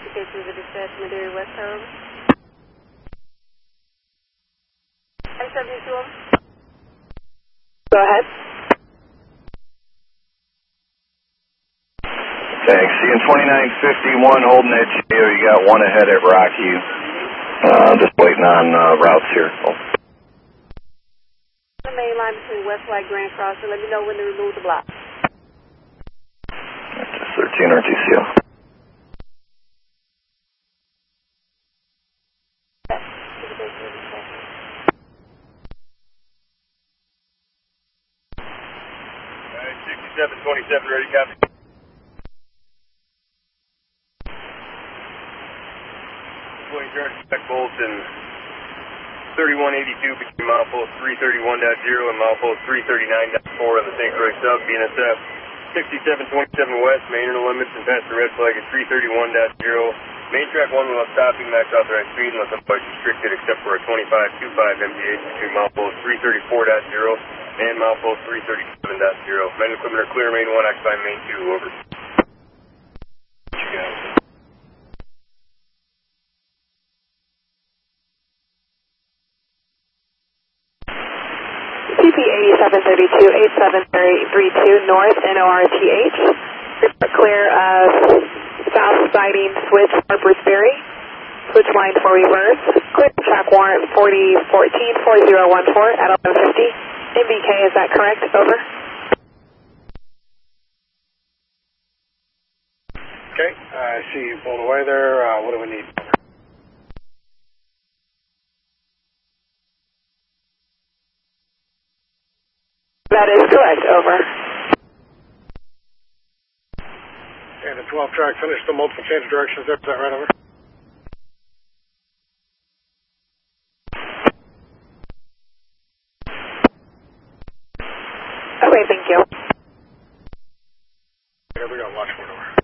Communications with dispatch, Madera West Home. I-72. Go ahead. Thanks. Seeing 2951 holding that GO. You got one ahead at Rocky. Just waiting on routes here. The main line between Westlake Grand Crossing. Let me know when to remove the block. 13 RTCO. Yes. 6727, ready, copy. Check Bolton 3182 between milepost 331.0 and milepost 339.4 on the St. Croix sub, BNSF 6727 west, main inner limits and past the red flag at 331.0. Main track 1 without stopping, max authorized speed unless otherwise restricted except for a 2525 MPH between milepost 334.0 and milepost 337.0. Main equipment are clear, main 1, occupy main 2, over. CP 8732, 8732 North, NORTH. Clear of south siding switch, Harper's Ferry. Switch line for reverse. Clear track warrant 4014-4014 at 1150. MBK, is that correct? Over. Okay, I see you pulled away there. What do we need? That is correct. Over. And the 12 track finished the multiple change of directions there. Is that right? Over. Okay, thank you. Here we go. Watch for it. Over.